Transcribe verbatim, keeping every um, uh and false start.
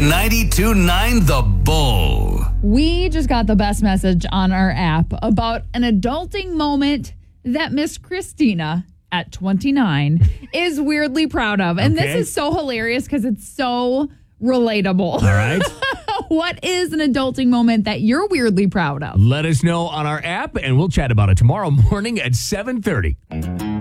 ninety-two point nine The Bull. We just got the best message on our app about an adulting moment that Miss Christina at twenty-nine is weirdly proud of. And Okay. this is so hilarious because it's so relatable. All right. What is an adulting moment that you're weirdly proud of? Let us know on our app, and we'll chat about it tomorrow morning at seven thirty.